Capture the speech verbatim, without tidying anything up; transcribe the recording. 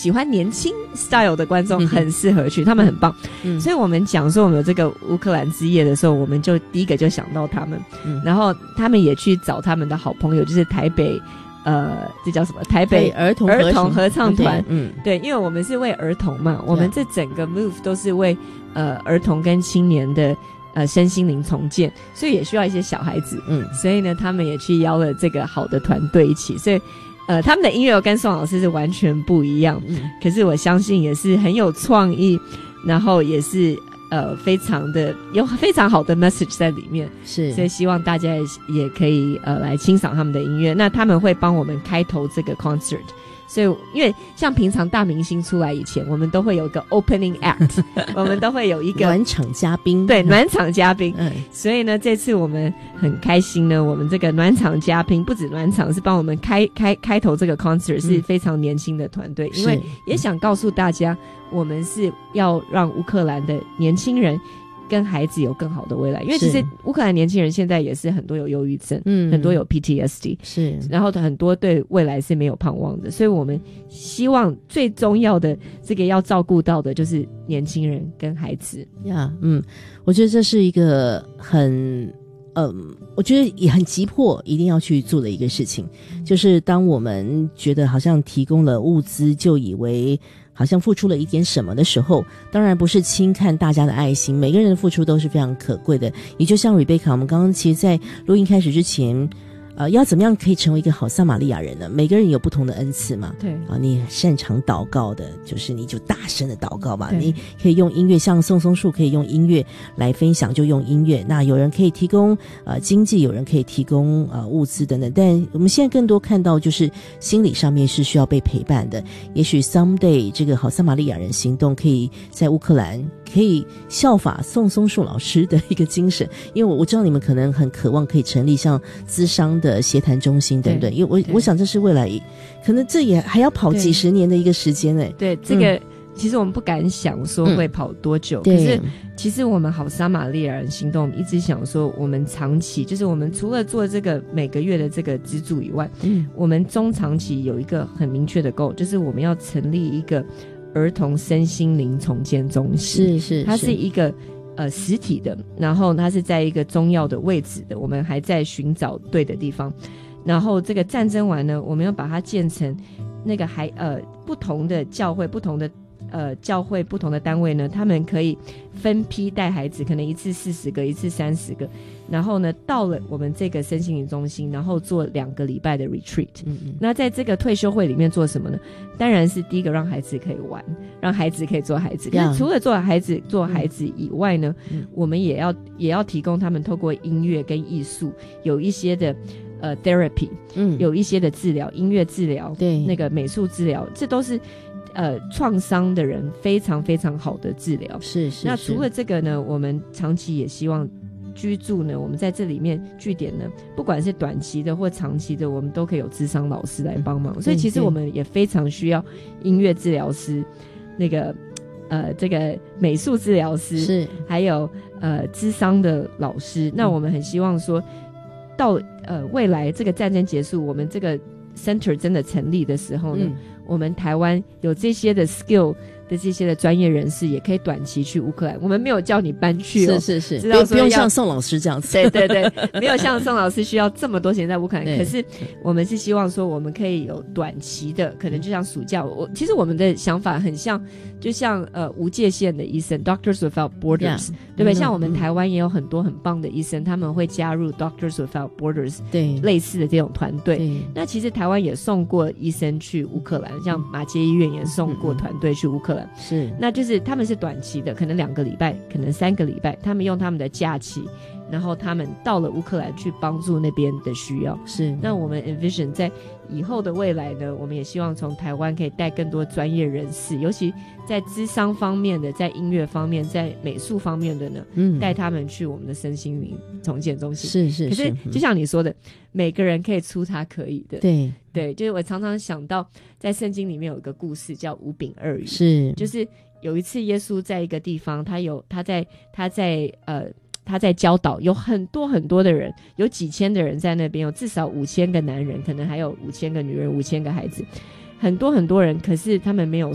喜欢年轻 style 的观众很适合去，嗯、他们很棒。嗯，所以我们讲说我们有这个乌克兰之夜的时候，我们就第一个就想到他们，嗯、然后他们也去找他们的好朋友，就是台北。呃，这叫什么？台北儿童儿童合唱团， 嗯， 对，因为我们是为儿童嘛，我们这整个 move 都是为呃儿童跟青年的呃身心灵重建，所以也需要一些小孩子，嗯，所以呢，他们也去邀了这个好的团队一起，所以呃，他们的音乐跟宋老师是完全不一样，嗯，可是我相信也是很有创意，然后也是。呃，非常的有非常好的 message 在里面， 是， 所以希望大家也也可以呃来欣赏他们的音乐。那他们会帮我们开头这个 concert， 所以因为像平常大明星出来以前，我们都会有一个 opening act， 我们都会有一个暖场嘉宾， 对，暖场嘉宾。 嗯， 所以呢，这次我们很开心呢，我们这个暖场嘉宾不止暖场，是帮我们开开开头这个 concert， 是非常年轻的团队，嗯，因为也想告诉大家。我们是要让乌克兰的年轻人跟孩子有更好的未来，因为其实乌克兰年轻人现在也是很多有忧郁症，嗯，很多有 P T S D， 是， 然后很多对未来是没有盼望的，所以我们希望最重要的这个要照顾到的就是年轻人跟孩子呀， yeah, 嗯，我觉得这是一个很。嗯，我觉得也很急迫，一定要去做的一个事情，就是当我们觉得好像提供了物资，就以为好像付出了一点什么的时候，当然不是轻看大家的爱心，每个人的付出都是非常可贵的。也就像 Rebecca， 我们刚刚其实在录音开始之前。呃，要怎么样可以成为一个好撒玛利亚人呢？每个人有不同的恩赐嘛。 对啊，你擅长祷告的，就是你就大声的祷告嘛。你可以用音乐，像松松树可以用音乐来分享，就用音乐。那有人可以提供呃经济，有人可以提供呃物资等等。但我们现在更多看到就是心理上面是需要被陪伴的。也许 someday 这个好撒玛利亚人行动可以在乌克兰。可以效法宋松树老师的一个精神，因为我我知道你们可能很渴望可以成立像咨商的协谈中心等等，因为我我想这是未来可能这也还要跑几十年的一个时间诶。 对，这个、嗯、其实我们不敢想说会跑多久，嗯、可是其实我们好撒玛利亚人行动一直想说我们长期就是我们除了做这个每个月的这个资助以外，嗯，我们中长期有一个很明确的 goal， 就是我们要成立一个儿童身心灵重建中心， 是是， 它是一个呃实体的，然后它是在一个重要的位置的，我们还在寻找对的地方。然后这个战争完呢，我们要把它建成那个还呃不同的教会，不同的呃教会不同的单位呢，他们可以分批带孩子，可能一次四十个，一次三十个，然后呢到了我们这个身心灵中心，然后做两个礼拜的 retreat。嗯嗯。那在这个退休会里面做什么呢？当然是第一个让孩子可以玩，让孩子可以做孩子。可是除了做孩子做孩子以外呢，嗯、我们也要也要提供他们透过音乐跟艺术有一些的。呃 therapy， 嗯，有一些的治疗，音乐治疗， 对， 那个美术治疗，这都是呃创伤的人非常非常好的治疗。 是 是, 是。 那除了这个呢，我们长期也希望居住呢，我们在这里面据点呢，不管是短期的或长期的，我们都可以有諮商老师来帮忙。所以其实我们也非常需要音乐治疗师，那个呃这个美术治疗师， 是，还有呃諮商的老师。那我们很希望说。到呃未来这个战争结束，我们这个 center 真的成立的时候呢，嗯、我们台湾有这些的 skill 的这些的专业人士，也可以短期去乌克兰。我们没有叫你搬去哦， 是是是，不不用像宋老师这样子， 对对对，没有像宋老师需要这么多钱在乌克兰。可是我们是希望说，我们可以有短期的，可能就像暑假。我其实我们的想法很像，就像呃无界限的医生 ，Doctors Without Borders， 对不对？嗯、像我们台湾也有很多很棒的医生，他们会加入 Doctors Without Borders 对类似的这种团队。那其实台湾也送过医生去乌克兰，像马偕医院也送过团队去乌克兰。 是， 那就是他们是短期的，可能两个礼拜，可能三个礼拜，他们用他们的假期，然后他们到了乌克兰去帮助那边的需要。 是， 那我们 envision 在以后的未来呢，我们也希望从台湾可以带更多专业人士，尤其在諮商方面的，在音乐方面，在美术方面的呢，嗯，带他们去我们的身心灵重建中心。 是是是， 可是就像你说的，嗯、每个人可以出他可以的。 对对，就是我常常想到，在圣经里面有一个故事叫五饼二鱼， 是， 就是有一次耶稣在一个地方，他有他在他在呃。他在教导，有很多很多的人，有几千的人在那边，有至少五千个男人，可能还有五千个女人，五千个孩子，很多很多人，可是他们没有